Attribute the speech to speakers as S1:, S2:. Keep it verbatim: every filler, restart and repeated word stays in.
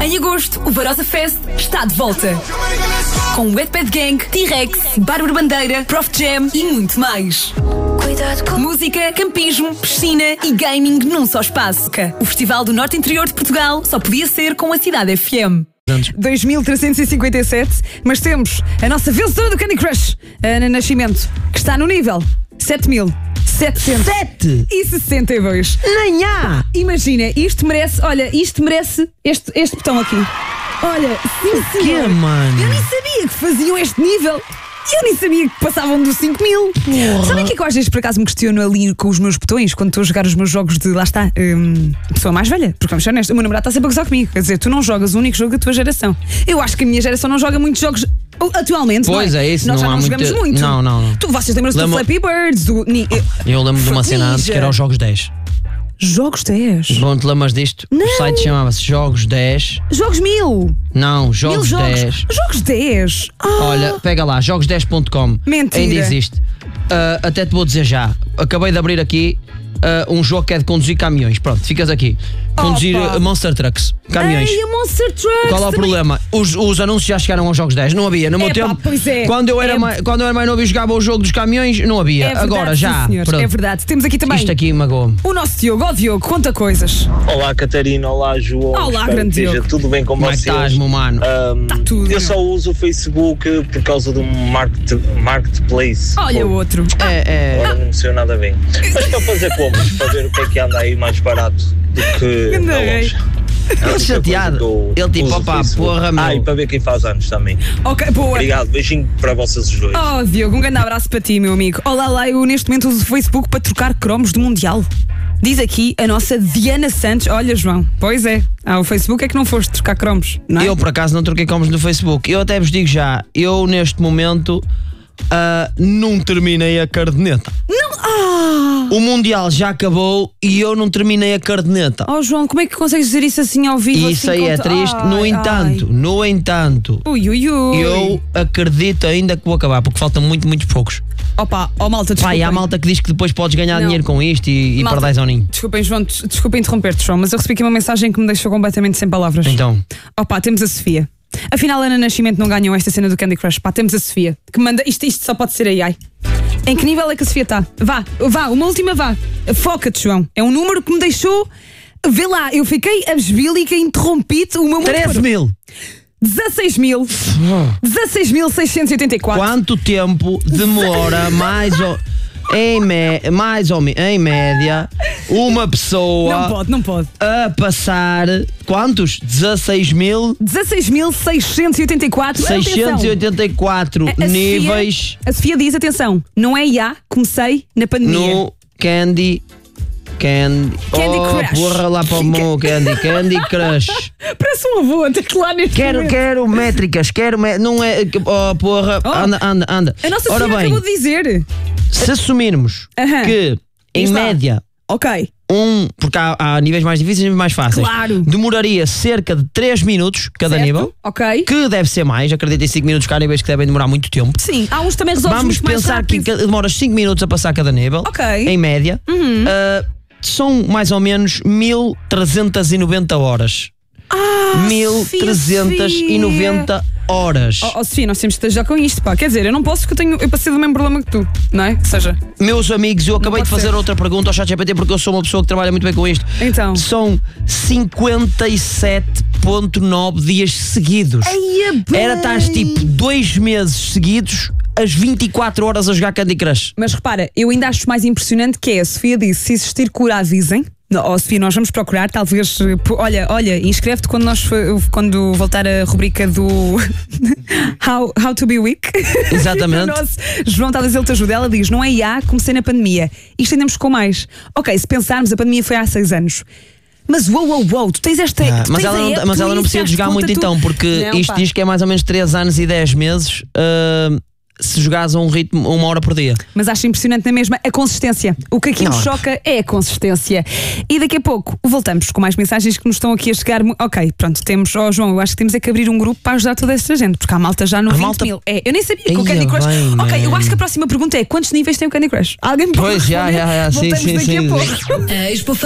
S1: Em agosto, o Barossa Fest está de volta. Com Wetpad Gang, T-Rex, Bárbara Bandeira, Prof Jam e muito mais. Música, campismo, piscina e gaming num só espaço. O Festival do Norte Interior de Portugal só podia ser com a Cidade F M. dois mil trezentos e cinquenta e sete, mas temos a nossa vencedora do Candy Crush, a Ana Nascimento, que está no nível sete mil setecentos e sessenta e dois.
S2: Nem há!
S1: Imagina, isto merece, olha, isto merece este, este botão aqui. Olha, sim,
S2: o quê, mano?
S1: Eu nem sabia que faziam este nível. Eu nem sabia que passavam dos cinco mil. Sabem o que é que eu às vezes por acaso me questiono ali com os meus botões quando estou a jogar os meus jogos de, lá está, hum, pessoa mais velha? Porque vamos ser honestos, o meu namorado está sempre a gozar comigo. Quer dizer, tu não jogas o único jogo da tua geração. Eu acho que a minha geração não joga muitos jogos atualmente.
S2: Pois
S1: não é?
S2: é, isso
S1: Nós
S2: não
S1: já
S2: há
S1: não
S2: muito...
S1: jogamos muito.
S2: Não, não, não.
S1: Tu, vocês lembram-se do
S2: Lembro...
S1: Flappy Birds? Do...
S2: Eu lembro de uma cena antes que era os Jogos dez.
S1: Jogos dez?
S2: Não te lembras disto?
S1: Não.
S2: O site chamava-se Jogos dez.
S1: Jogos mil?
S2: Não, Jogos
S1: mil
S2: dez.
S1: Jogos, jogos dez? Ah.
S2: Olha, pega lá, jogos dez ponto com.
S1: Mentira.
S2: Ainda existe. Uh, até te vou dizer já. Acabei de abrir aqui uh, um jogo que é de conduzir caminhões. Pronto, ficas aqui. Conduzir
S1: Opa.
S2: Monster Trucks. Caminhões.
S1: Ei, a Monster Trucks.
S2: Qual é o
S1: também...
S2: problema? Os, os anúncios já chegaram aos jogos dez. Não havia. No meu
S1: É,
S2: tempo,
S1: pá, pois é.
S2: quando, eu era
S1: É...
S2: mais, quando eu era mais novo e jogava o jogo dos caminhões, não havia.
S1: É verdade,
S2: Agora já.
S1: Sim, senhor, é verdade. Temos aqui também
S2: Isto aqui magoou-me.
S1: o nosso Diogo. Ó, Diogo, conta coisas.
S3: Olá, Catarina. Olá, João.
S1: Olá,
S3: Espero
S1: grande
S3: que esteja
S1: Diogo.
S3: tudo bem com
S2: Como é que
S3: vocês.
S2: estás, meu mano?
S3: Um,
S1: Tá tudo,
S3: eu
S1: meu.
S3: só uso o Facebook por causa do market, Marketplace.
S1: Olha o outro.
S2: É, é.
S3: Agora não me saiu nada bem. Mas para fazer compras, para ver o que é que anda aí mais barato do que na
S1: Andei.
S3: loja.
S2: Ele chateado. Ele tipo, opá, porra, meu.
S3: Ah, e para ver quem faz anos também.
S1: Ok, boa.
S3: Obrigado, beijinho para vocês os dois.
S1: Oh, Diogo, um grande abraço para ti, meu amigo. Olá, lá, eu neste momento uso o Facebook para trocar cromos do Mundial. Diz aqui a nossa Diana Santos. Olha, João, pois é. Ah, o Facebook é que não foste trocar cromos, não é?
S2: Eu, por acaso, não troquei cromos no Facebook. Eu até vos digo já, eu neste momento uh, não terminei a caderneta.
S1: Não. Ah!
S2: O Mundial já acabou e eu não terminei a caderneta.
S1: Oh, João, como é que consegues dizer isso assim ao vivo?
S2: E isso
S1: assim,
S2: aí é
S1: com-
S2: triste.
S1: Ai,
S2: No entanto,
S1: ai.
S2: no entanto,
S1: Ui, ui, ui.
S2: eu acredito ainda que vou acabar, porque faltam muito, muito poucos.
S1: Opa, oh malta,
S2: Pá,
S1: desculpem.
S2: e há malta que diz que depois podes ganhar
S1: Não.
S2: dinheiro com isto e, e
S1: Malta,
S2: perdais ao ninho.
S1: Desculpem, João, des- desculpem interromper-te, João, mas eu recebi aqui uma mensagem que me deixou completamente sem palavras.
S2: Então,
S1: Opa, temos a Sofia. Afinal, a Ana Nascimento não ganhou esta cena do Candy Crush. Pá, temos a Sofia, que manda. Isto, isto só pode ser a Ai. Em que nível é que a Sofia está? Vá, vá, uma última vá. Foca-te, João. É um número que me deixou. Vê lá, eu fiquei absbílica, interrompi-te. O meu mundo
S2: treze
S1: parou.
S2: mil.
S1: dezasseis mil. dezasseis mil seiscentos e oitenta e quatro.
S2: Quanto tempo demora mais ou, em, me, mais ou me- em média uma pessoa
S1: Não pode, não pode.
S2: a passar quantos? dezasseis mil
S1: dezasseis mil seiscentos e oitenta e quatro.
S2: seiscentos e oitenta e quatro
S1: A- a
S2: níveis
S1: Sofia, a Sofia diz, atenção, não é I A, comecei na pandemia.
S2: no Candy Candy,
S1: Candy
S2: oh,
S1: Crush.
S2: porra lá para o meu Candy Candy Crush.
S1: Parece um avô até que lá neste
S2: Quero,
S1: momento.
S2: quero métricas, quero mé- não é, oh porra,
S1: Oh.
S2: anda, anda, anda.
S1: A nossa
S2: Ora
S1: Sofia
S2: bem,
S1: acabou de dizer.
S2: se assumirmos
S1: Aham.
S2: que em
S1: Diz lá.
S2: média
S1: Ok.
S2: um, porque há, há níveis mais difíceis e níveis mais fáceis.
S1: Claro.
S2: Demoraria cerca de três minutos cada
S1: Certo?
S2: nível,
S1: Ok.
S2: que deve ser mais, acredito em cinco minutos, que há níveis que devem demorar muito tempo.
S1: Sim, há uns também resolves
S2: Vamos
S1: muito mais
S2: pensar que
S1: rápido.
S2: ca- demoras cinco minutos a passar cada nível,
S1: Ok.
S2: em média.
S1: Uhum.
S2: Ah, são mais ou menos mil trezentas e noventa horas.
S1: Ah,
S2: mil trezentas e noventa horas.
S1: Oh, oh, Sofia, nós temos que estar com isto, pá. Quer dizer, eu não posso porque eu, tenho, eu passei do mesmo problema que tu, não é? Que seja.
S2: Meus amigos, eu acabei
S1: pode
S2: de fazer
S1: ser.
S2: outra pergunta ao ChatGPT porque eu sou uma pessoa que trabalha muito bem com isto.
S1: Então.
S2: São cinquenta e sete vírgula nove dias seguidos.
S1: Eia, bem.
S2: Era estás tipo dois meses seguidos, às vinte e quatro horas a jogar Candy Crush.
S1: Mas repara, eu ainda acho mais impressionante que é a Sofia disse: se existir cura, avisem. Não, oh, Sofia, nós vamos procurar, talvez. eh, p- Olha, olha, inscreve-te quando, nós, fa- quando voltar a rubrica do How, How to be Weak.
S2: Exatamente.
S1: O nosso João, talvez ele te ajude. Ela diz: não é I A, comecei na pandemia. Isto ainda me chocou mais. Ok, se pensarmos, a pandemia foi há seis anos. Mas uou, uou, uou, tu tens esta.
S2: Ah,
S1: tu
S2: mas,
S1: tens
S2: ela
S1: a
S2: não,
S1: app,
S2: mas
S1: tu
S2: ela não precisa de
S1: iniciaste
S2: jogar
S1: conta,
S2: muito
S1: tu-
S2: então, porque
S1: Não,
S2: isto
S1: pá.
S2: diz que é mais ou menos três anos e dez meses. ah, se jogares a um ritmo, uma hora por dia.
S1: Mas acho impressionante na mesma a consistência. O que aqui
S2: Não.
S1: nos choca é a consistência. E daqui a pouco voltamos com mais mensagens que nos estão aqui a chegar. Ok, pronto, temos. Oh, João, eu acho que temos é que abrir um grupo para ajudar toda esta gente, porque há malta já no
S2: A
S1: vinte
S2: malta-
S1: mil. É, eu nem sabia que o
S2: Eia
S1: Candy Crush.
S2: bem,
S1: ok, eu
S2: man.
S1: acho que a próxima pergunta é: quantos níveis tem o Candy Crush? Alguém me pode
S2: Pois, já,
S1: responder?
S2: já, já, sim,
S1: Voltamos
S2: sim,
S1: daqui
S2: sim,
S1: a
S2: sim.
S1: pouco.